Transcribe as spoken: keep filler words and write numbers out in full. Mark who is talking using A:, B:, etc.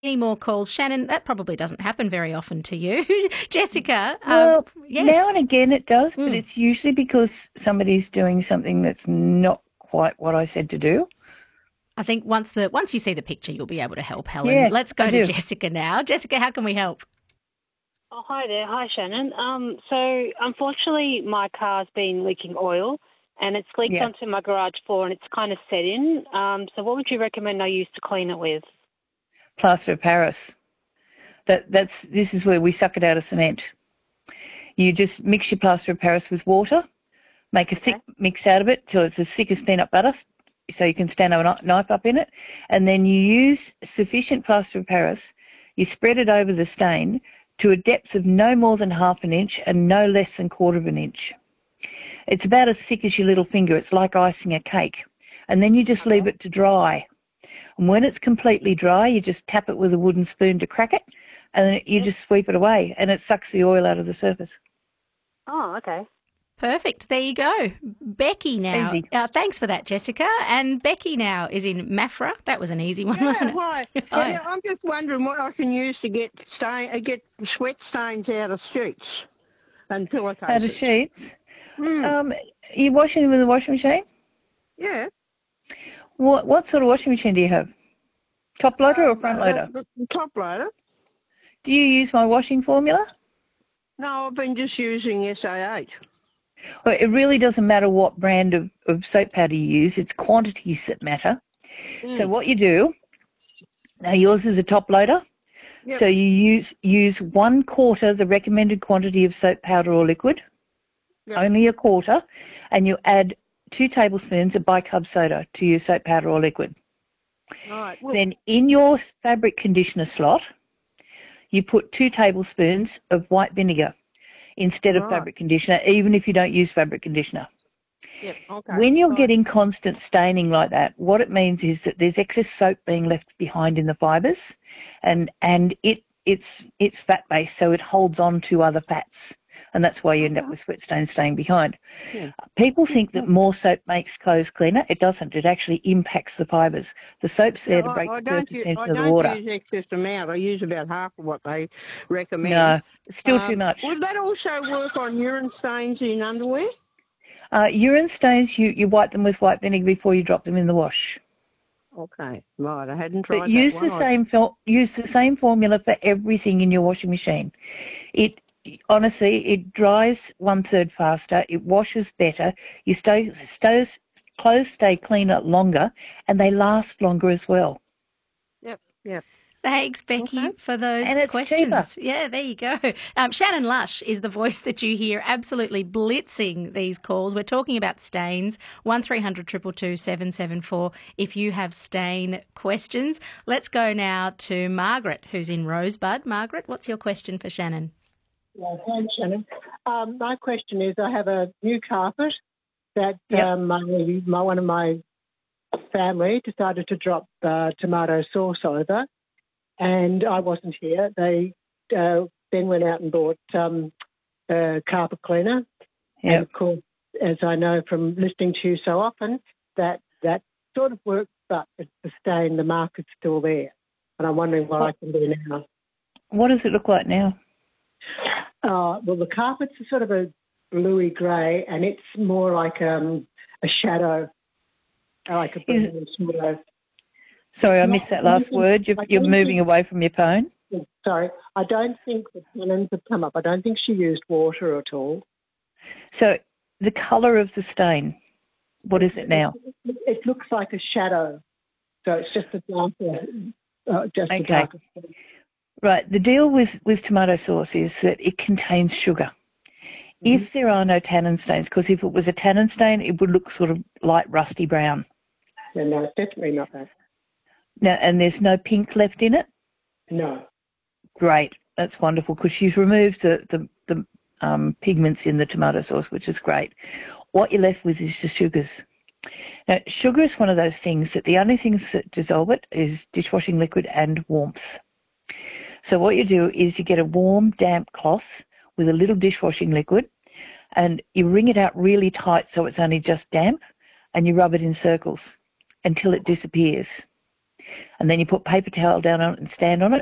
A: Any more calls? Shannon, that probably doesn't happen very often to you. Jessica,
B: Well,
A: um, yes.
B: now and again it does, but
A: Mm.
B: it's usually because somebody's doing something that's not quite what I said to do.
A: I think once the once you see the picture, you'll be able to help, Helen.
B: Yeah,
A: Let's
B: I
A: go to
B: do.
A: Jessica now. Jessica, how can we help?
C: Oh, hi there. Hi, Shannon. Um, so, unfortunately, my car's been leaking oil and it's leaked
B: Yeah.
C: onto my garage floor and it's kind of set in. Um, so what would you recommend I use to clean it with?
B: Plaster of Paris. That that's this is where we suck it out of cement. You just mix your plaster of Paris with water, make a
C: Okay.
B: thick mix out of it till it's as thick as peanut butter, so you can stand a knife up in it, and then you use sufficient plaster of Paris. You spread it over the stain to a depth of no more than half an inch and no less than quarter of an inch. It's about as thick as your little finger. It's like icing a cake. And then you just leave it to dry. And when it's completely dry, you just tap it with a wooden spoon to crack it, and then you just sweep it away, and it sucks the oil out of the surface.
C: Oh, okay.
A: Perfect. There you go. Becky now.
B: Easy.
A: Uh, thanks for that, Jessica. And Becky now is in Maffra. That was an easy one,
D: Yeah,
A: wasn't it?
D: why?
A: Hi.
D: Yeah, I'm just wondering what I can use to get stain, uh, get sweat stains out of sheets and pillowcases.
B: Out of sheets.
D: Mm,
B: Um, you washing them with a washing machine?
D: yeah.
B: What what sort of washing machine do you have? Top loader or
D: Um,
B: front
D: uh,
B: loader?
D: the, the top loader.
B: Do you use my washing formula?
D: No, I've been just using S A eight.
B: Well, it really doesn't matter what brand of, of soap powder you use. It's quantities that matter.
D: Mm.
B: So what you do, now yours is a top loader.
D: Yep.
B: So you use use one quarter the recommended quantity of soap powder or liquid,
D: Yep.
B: only a quarter, and you add two tablespoons of bicarb soda to your soap powder or liquid.
D: All right. Well,
B: Then in your fabric conditioner slot, you put two tablespoons of white vinegar instead of
D: Right.
B: fabric conditioner, even if you don't use fabric conditioner.
D: yep, okay.
B: When you're
D: Right.
B: getting constant staining like that, what it means is that there's excess soap being left behind in the fibres, and and it it's it's fat based, so it holds on to other fats, and that's why you end up with sweat stains staying behind.
D: Yeah.
B: People think that more soap makes clothes cleaner. It doesn't. It actually impacts the fibres. The soap's there
D: Yeah,
B: to
D: I,
B: break
D: I
B: the
D: don't,
B: surface
D: use,
B: tension
D: I
B: of the
D: don't
B: water.
D: use excess amount. I use about half of what they recommend.
B: No, it's still too
D: Um,
B: much.
D: Would that also work on urine stains in underwear?
B: Uh, urine stains, you, you wipe them with white vinegar before you drop them in the wash.
D: Okay, right. I hadn't
B: But
D: tried
B: use
D: that
B: the
D: one.
B: same fil- use the same formula for everything in your washing machine. It honestly it dries one third faster. It washes better. You stay, stay clothes stay cleaner longer, and they last longer as well.
D: Yep, yep.
A: Thanks, Becky,
D: Okay.
A: for those
B: And it's
A: questions. Yeah, there you go. Um, Shannon Lush is the voice that you hear absolutely blitzing these calls. We're talking about stains. one three hundred two two two seven seven four if you have stain questions. Let's go now to Margaret, who's in Rosebud. Margaret, what's your question for Shannon?
E: Yeah, thanks, Shannon. Um, my question is, I have a new carpet that
B: Yep.
E: um, my, my one of my family decided to drop uh, tomato sauce over, and I wasn't here. They uh, then went out and bought um, a carpet cleaner.
B: Yep.
E: And of course, as I know from listening to you so often, that that sort of works, but it's the stain, the mark is still there. And I'm wondering what I can do now.
B: What does it look like now?
E: Uh, well, the carpet's a sort of a bluey grey, and it's more like um, a shadow, like a
B: Is-
E: brilliant shadow.
B: Sorry, I missed that last word. You're, you're moving away from your phone.
E: Sorry, I don't think the tannins have come up. I don't think she used water at all.
B: So the colour of the stain, what is it now?
E: It, it looks like a shadow, so it's just a darker, uh, just
B: Okay.
E: a darker.
B: Right, the deal with, with tomato sauce is that it contains sugar.
E: Mm-hmm.
B: If there are no tannin stains, because if it was a tannin stain, it would look sort of light rusty brown.
E: Yeah, no, it's definitely not that.
B: Now, and there's no pink left in it?
E: No.
B: Great, that's wonderful, because she's removed the, the, the um, pigments in the tomato sauce, which is great. What you're left with is the sugars. Now, sugar is one of those things that the only things that dissolve it is dishwashing liquid and warmth. So what you do is you get a warm, damp cloth with a little dishwashing liquid, and you wring it out really tight so it's only just damp, and you rub it in circles until it disappears. and then you put paper towel down on it and stand on it.